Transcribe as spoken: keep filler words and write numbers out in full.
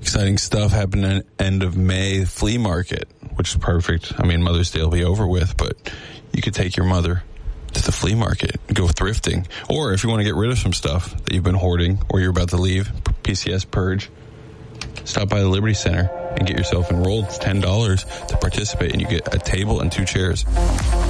exciting stuff happening at the end of May. Flea market, which is perfect. I mean, Mother's Day will be over with, but you could take your mother to the flea market, go thrifting. Or if you want to get rid of some stuff that you've been hoarding or you're about to leave, P C S Purge, stop by the Liberty Center and get yourself enrolled. It's ten dollars to participate, and you get a table and two chairs.